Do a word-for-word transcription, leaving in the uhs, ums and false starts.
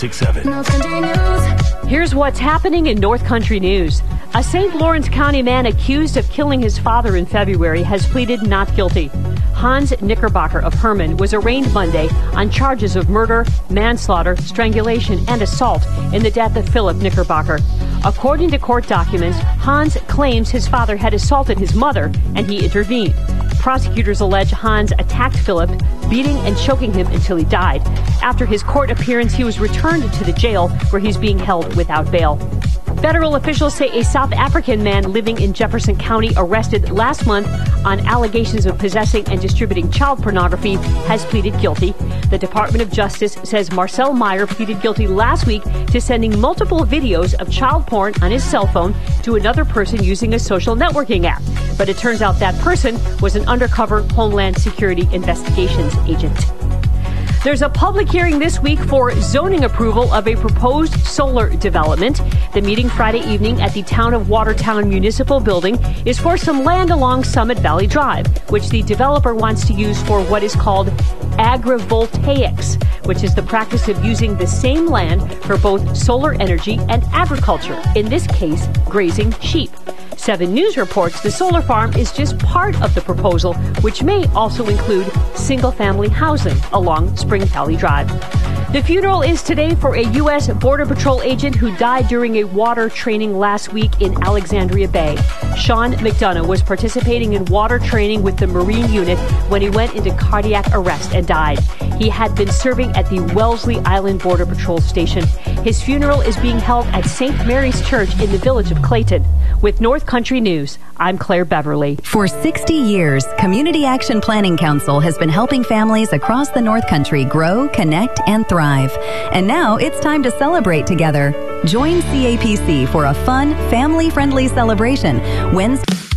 six seven. Here's what's happening in North Country News. A Saint Lawrence County man accused of killing his father in February has pleaded not guilty. Hans Knickerbocker of Herman was arraigned Monday on charges of murder, manslaughter, strangulation, and assault in the death of Philip Knickerbocker. According to court documents, Hans claims his father had assaulted his mother and he intervened. Prosecutors allege Hans attacked Philip, beating and choking him until he died. After his court appearance, he was returned to the jail where he's being held without bail. Federal officials say a South African man living in Jefferson County arrested last month on allegations of possessing and distributing child pornography has pleaded guilty. The Department of Justice says Marcel Meyer pleaded guilty last week to sending multiple videos of child porn on his cell phone to another person using a social networking app. But it turns out that person was an undercover Homeland Security investigations agent. There's a public hearing this week for zoning approval of a proposed solar development. The meeting Friday evening at the Town of Watertown Municipal Building is for some land along Summit Valley Drive, which the developer wants to use for what is called agrivoltaics, which is the practice of using the same land for both solar energy and agriculture, in this case, grazing sheep. Seven News reports the solar farm is just part of the proposal, which may also include single-family housing along Spring Valley Drive. The funeral is today for a U S Border Patrol agent who died during a water training last week in Alexandria Bay. Sean McDonough was participating in water training with the Marine unit when he went into cardiac arrest and died. He had been serving at the Wellesley Island Border Patrol Station. His funeral is being held at Saint Mary's Church in the village of Clayton. With North Country News, I'm Claire Beverly. For sixty years, Community Action Planning Council has been helping families across the North Country grow, connect, and thrive. And now it's time to celebrate together. Join C A P C for a fun, family-friendly celebration Wednesday.